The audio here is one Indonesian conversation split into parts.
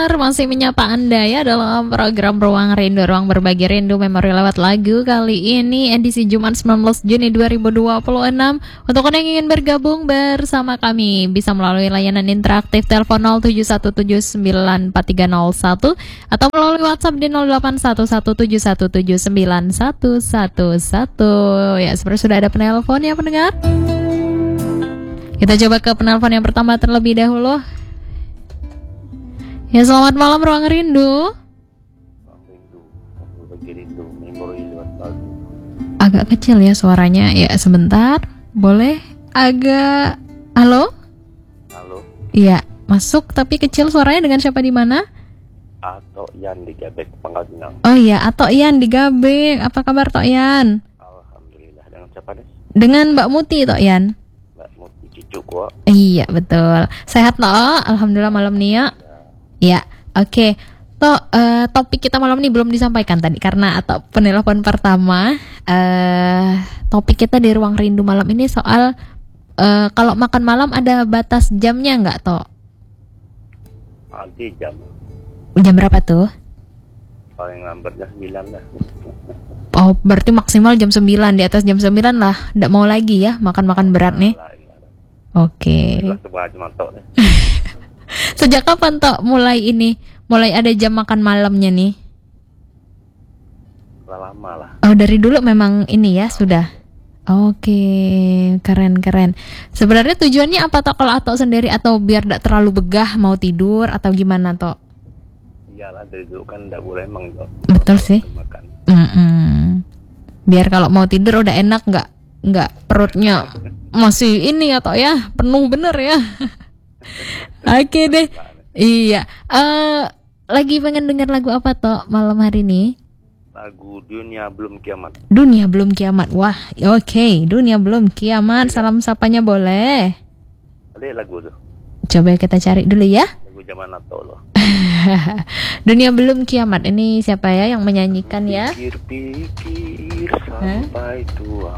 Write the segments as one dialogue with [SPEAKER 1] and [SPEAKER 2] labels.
[SPEAKER 1] Masih menyapa Anda ya dalam program Ruang Rindu, Ruang Berbagi Rindu Memori lewat lagu. Kali ini edisi Jumat 19 Juni 2026. Untuk Anda yang ingin bergabung bersama kami bisa melalui layanan interaktif telepon 0717943001 atau melalui WhatsApp di 0811717911. Ya, seperti sudah ada penelpon ya pendengar. Kita coba ke penelpon yang pertama terlebih dahulu. Ya, selamat malam Ruang Rindu. Agak kecil ya suaranya. Ya, sebentar. Boleh agak. Halo?
[SPEAKER 2] Halo.
[SPEAKER 1] Iya, masuk tapi kecil suaranya. Dengan siapa di mana?
[SPEAKER 2] Atok Yan di Gabek, Pangkal Pinang.
[SPEAKER 1] Oh iya, Atok Yan di Gabek. Apa kabar Tok Yan?
[SPEAKER 2] Alhamdulillah. Dengan siapa deh?
[SPEAKER 1] Dengan Mbak Muti Tok Yan.
[SPEAKER 2] Mbak Muti cucu gua.
[SPEAKER 1] Iya, betul. Sehat Tok? Alhamdulillah malam nih ya. Ya, oke. Tok, topik kita malam ini belum disampaikan tadi karena atau penelpon pertama. Topik kita di Ruang Rindu malam ini soal kalau makan malam ada batas jamnya nggak, Tok?
[SPEAKER 2] Nanti jam.
[SPEAKER 1] Jam berapa tuh?
[SPEAKER 2] Paling lambatnya 9 lah.
[SPEAKER 1] Oh, berarti maksimal jam 9. Di atas jam 9 lah. Nggak mau lagi ya makan-makan berat nih. Oke. Sejak kapan Tok mulai ada jam makan malamnya nih?
[SPEAKER 2] Lama lah.
[SPEAKER 1] Oh, dari dulu memang ini ya sudah. Oke, keren. Sebenarnya tujuannya apa Tok kalau Atok sendiri, atau biar tidak terlalu begah mau tidur atau gimana Tok?
[SPEAKER 2] Iyalah, dari dulu kan tidak boleh emang Tok.
[SPEAKER 1] Betul sih.
[SPEAKER 2] Makan.
[SPEAKER 1] Biar kalau mau tidur udah enak, nggak perutnya masih ini ya Tok ya, penuh bener ya. Oke deh. Iya. Lagi pengen dengar lagu apa Tok malam hari ini?
[SPEAKER 2] Lagu Dunia Belum Kiamat.
[SPEAKER 1] Dunia Belum Kiamat. Wah, oke. Dunia Belum Kiamat. Salam sapanya boleh.
[SPEAKER 2] Ada lagu tuh.
[SPEAKER 1] Coba kita cari dulu ya.
[SPEAKER 2] Lagu zaman Nato loh.
[SPEAKER 1] Dunia Belum Kiamat. Ini siapa ya yang menyanyikan ya?
[SPEAKER 2] Pikir-pikir sampai tua.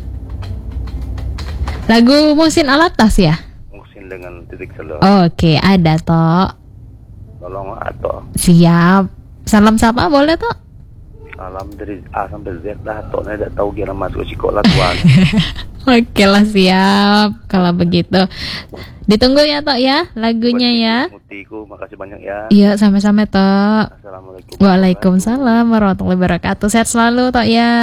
[SPEAKER 1] Lagu Muhsin Alatas ya?
[SPEAKER 2] Dengan titik selo.
[SPEAKER 1] Oke, ada Tok.
[SPEAKER 2] Tolong Atok.
[SPEAKER 1] Siap. Salam sapa boleh Tok?
[SPEAKER 2] Salam dari A sampai Z lah. Atoknya tidak tahu kira masuk sekolah tuan.
[SPEAKER 1] Oke lah, siap. Kalau begitu ditunggu ya Tok ya lagunya ya.
[SPEAKER 2] Mutiku, makasih banyak ya.
[SPEAKER 1] Iya, sama-sama Tok.
[SPEAKER 2] Assalamualaikum.
[SPEAKER 1] Waalaikumsalam warahmatullahi wabarakatuh. Sehat selalu Tok ya.